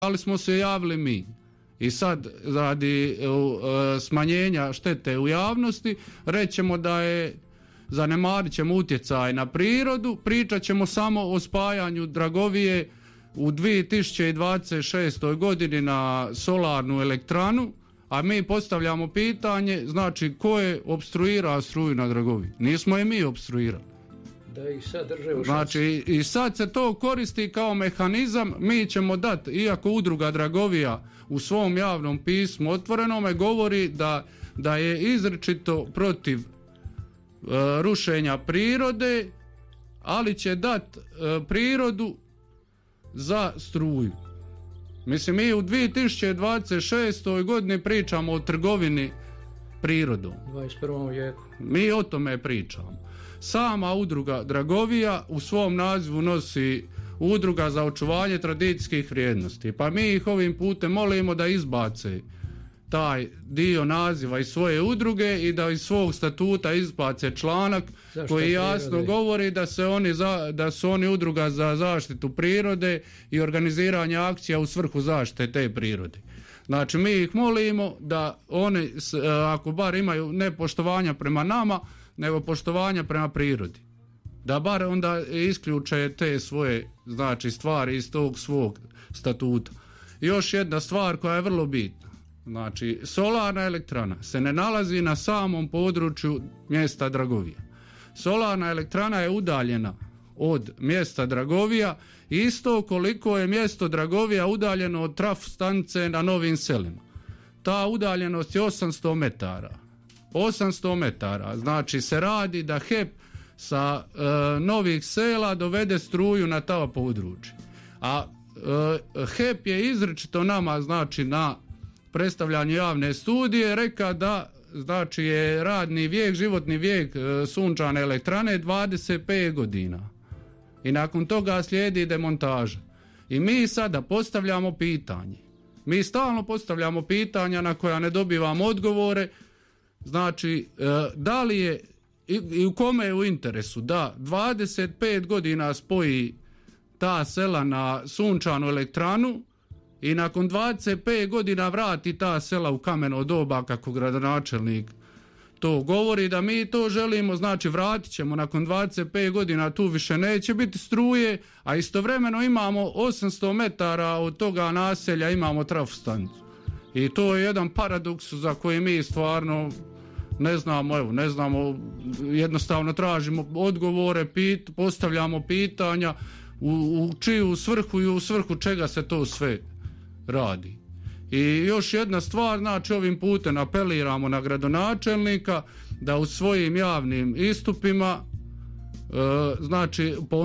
ali smo se javili mi. I sad radi smanjenja štete u javnosti rećemo da je, zanemarit ćemo utjecaj na prirodu, pričat ćemo samo o spajanju Dragovije u 2026. godini na solarnu elektranu, a mi postavljamo pitanje, znači ko je opstruirao struju na Dragoviji? Nismo je mi opstruirali. Da ih sad drže u znači i sad se to koristi kao mehanizam, mi ćemo dati, iako udruga Dragovija u svom javnom pismu otvorenome govori da je izričito protiv rušenja prirode, ali će dati prirodu za struju. Mislim, mi u 2026. godini pričamo o trgovini prirodom. 21. vijeku. Mi o tome pričamo. Sama udruga Dragovija u svom nazivu nosi Udruga za očuvanje tradicijskih vrijednosti. Pa mi ih ovim putem molimo da izbace taj dio naziva iz svoje udruge i da iz svog statuta izbace članak koji jasno govori da su oni udruga za zaštitu prirode i organiziranje akcija u svrhu zaštite te prirode. Znači mi ih molimo da oni, ako bar imaju ne poštovanja prema nama, nego poštovanja prema prirodi, da bar onda isključe te svoje, znači, stvari iz tog svog statuta. Još jedna stvar koja je vrlo bitna, znači solarna elektrana se ne nalazi na samom području mjesta Dragovija. Solarna elektrana je udaljena od mjesta Dragovija isto koliko je mjesto Dragovija udaljeno od traf stanice na Novim Selima. Ta udaljenost je 800 metara. 800 metara, znači se radi da HEP sa Novih Sela dovede struju na ta područje. A HEP je izričito nama, znači na predstavljanju javne studije rekao da, znači, je radni vijek, životni vijek sunčane elektrane 25 godina. I nakon toga slijedi demontaža. I mi sada postavljamo pitanje. Mi stalno postavljamo pitanja na koja ne dobivamo odgovore. Znači, da li je i u kome je u interesu da 25 godina spoji ta sela na sunčanu elektranu i nakon 25 godina vrati ta sela u kameno doba, kako gradonačelnik to govori, da mi to želimo, znači vratit ćemo nakon 25 godina, tu više neće biti struje, a istovremeno imamo 800 metara od toga naselja imamo trafostanicu. I to je jedan paradoks za koji mi stvarno ne znamo, jednostavno tražimo odgovore, postavljamo pitanja u čiju svrhu i u svrhu čega se to sve radi. I još jedna stvar, znači ovim putem apeliramo na gradonačelnika da u svojim javnim istupima, znači po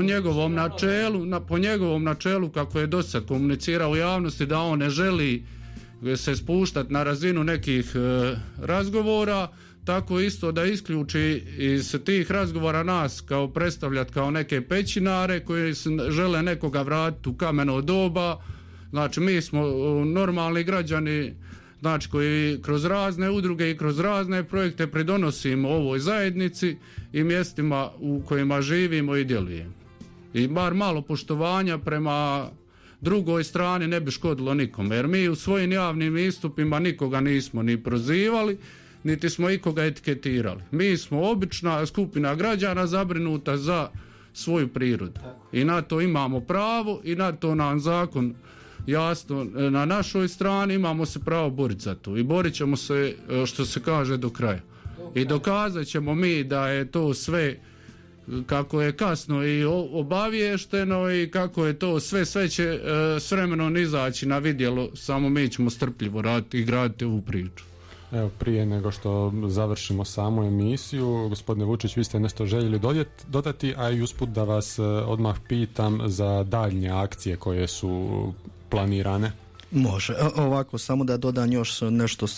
njegovom načelu kako je dosad komunicirao u javnosti, da on ne želi se spuštati na razinu nekih razgovora, tako isto da isključi iz tih razgovora nas kao predstavljati kao neke pećinare koji žele nekoga vratiti u kameno doba. Znači mi smo normalni građani, znači koji kroz razne udruge i kroz razne projekte pridonosimo ovoj zajednici i mjestima u kojima živimo i djelujemo. I bar malo poštovanja prema drugoj strani ne bi škodilo nikome, jer mi u svojim javnim istupima nikoga nismo ni prozivali, niti smo ikoga etiketirali. Mi smo obična skupina građana zabrinuta za svoju prirodu. I na to imamo pravo i na to nam zakon jasno na našoj strani, imamo se pravo boriti za to. I borit ćemo se, što se kaže, do kraja. I dokazat ćemo mi da je to sve, kako je kasno i obaviješteno i kako je to sve će s vremenom izaći na vidjelo, samo mi ćemo strpljivo raditi i graditi ovu priču. Evo, prije nego što završimo samu emisiju, gospodine Vučić, vi ste nešto željeli dodati, a i usput da vas odmah pitam za daljnje akcije koje su planirane. Može. Ovako, samo da dodam još nešto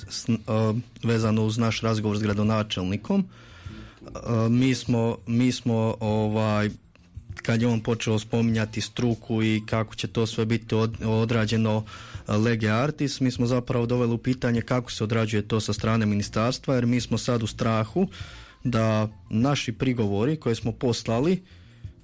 vezano uz naš razgovor s gradonačelnikom. Mi smo kad je on počeo spominjati struku i kako će to sve biti odrađeno lege artis, mi smo zapravo doveli u pitanje kako se odrađuje to sa strane ministarstva, jer mi smo sad u strahu da naši prigovori koje smo poslali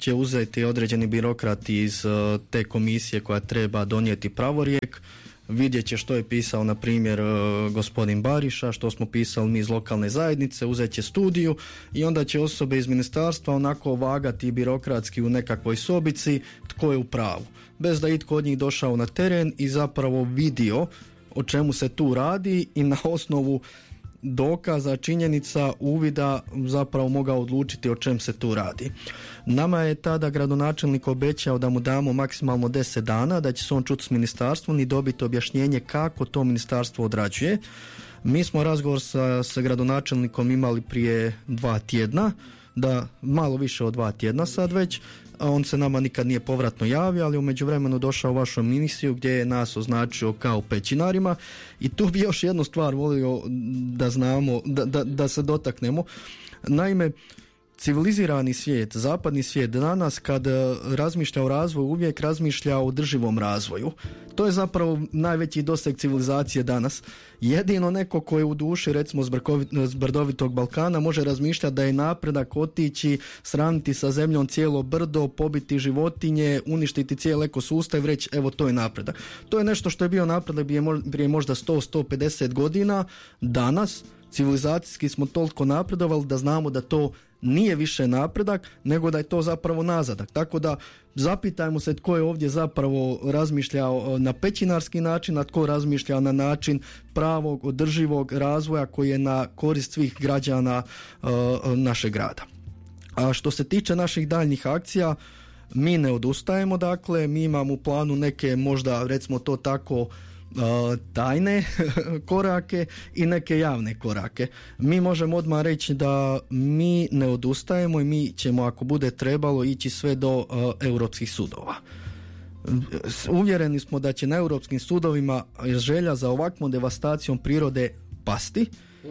će uzeti određeni birokrati iz te komisije koja treba donijeti pravorijek, vidjet će što je pisao na primjer gospodin Bariša, što smo pisali mi iz lokalne zajednice, uzet će studiju i onda će osobe iz ministarstva onako vagati birokratski u nekakvoj sobici tko je u pravu, bez da itko od njih došao na teren i zapravo vidio o čemu se tu radi i na osnovu dokaza, činjenica, uvida zapravo mogao odlučiti o čem se tu radi. Nama je tada gradonačelnik obećao da mu damo maksimalno 10 dana, da će se on čuti s ministarstvom i dobiti objašnjenje kako to ministarstvo odrađuje. Mi smo razgovor sa gradonačelnikom imali prije 2 tjedna, da malo više od 2 tjedna sad već, a on se nama nikad nije povratno javio, ali u međuvremenu došao u vašu emisiju gdje je nas označio kao pećinarima i tu bi još jednu stvar volio da znamo, da se dotaknemo. Naime, civilizirani svijet, zapadni svijet danas kad razmišlja o razvoju uvijek razmišlja o održivom razvoju. To je zapravo najveći doseg civilizacije danas. Jedino neko ko je u duši recimo s brdovitog Balkana može razmišljati da je napredak otići, sravniti sa zemljom cijelo brdo, pobiti životinje, uništiti cijeli ekosustav i reći evo to je napredak. To je nešto što je bio napredak prije možda 100-150 godina. Danas civilizacijski smo toliko napredovali da znamo da to nije više napredak, nego da je to zapravo nazadak. Tako da zapitajmo se tko je ovdje zapravo razmišljao na pećinarski način, a tko razmišlja na način pravog, održivog razvoja koji je na korist svih građana našeg grada. A što se tiče naših daljnjih akcija, mi ne odustajemo, dakle, mi imamo u planu neke možda, recimo to tako, tajne korake i neke javne korake. Mi možemo odmah reći da mi ne odustajemo i mi ćemo ako bude trebalo ići sve do europskih sudova. Uvjereni smo da će na europskim sudovima želja za ovakvom devastacijom prirode pasti.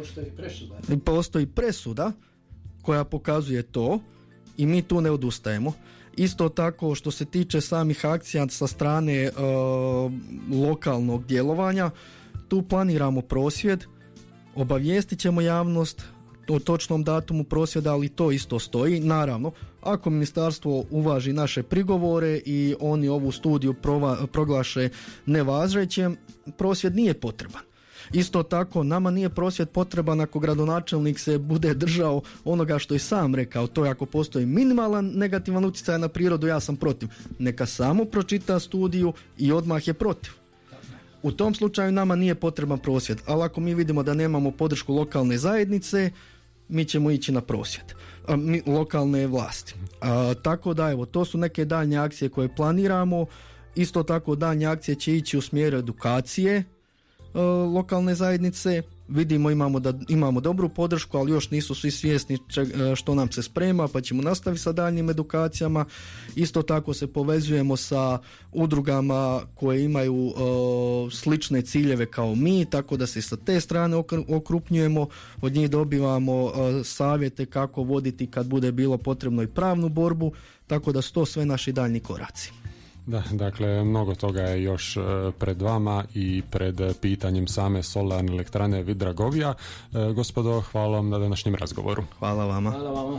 Postoji presuda koja pokazuje to i mi tu ne odustajemo. Isto tako što se tiče samih akcija sa strane lokalnog djelovanja, tu planiramo prosvjed, obavijestit ćemo javnost o točnom datumu prosvjeda, ali to isto stoji. Naravno, ako ministarstvo uvaži naše prigovore i oni ovu studiju proglaše nevažećem, prosvjed nije potreban. Isto tako, nama nije prosvjed potreban ako gradonačelnik se bude držao onoga što je sam rekao, to je ako postoji minimalan negativan utjecaj na prirodu, ja sam protiv. Neka samo pročita studiju i odmah je protiv. U tom slučaju nama nije potreban prosvjed, ali ako mi vidimo da nemamo podršku lokalne zajednice, mi ćemo ići na prosvjed. Lokalne vlasti. Tako da, evo, to su neke daljnje akcije koje planiramo. Isto tako, daljnje akcije će ići u smjeru edukacije lokalne zajednice. Vidimo, imamo dobru podršku, ali još nisu svi svjesni što nam se sprema, pa ćemo nastaviti sa daljnjim edukacijama. Isto tako se povezujemo sa udrugama koje imaju slične ciljeve kao mi, tako da se sa te strane okrupnjujemo, od njih dobivamo savjete kako voditi kad bude bilo potrebno i pravnu borbu, tako da su to sve naši daljnji koraci. Da, dakle, mnogo toga je još pred vama i pred pitanjem same solarne elektrane Vid Dragovija. Gospodo, hvala vam na današnjem razgovoru. Hvala vama. Hvala vama.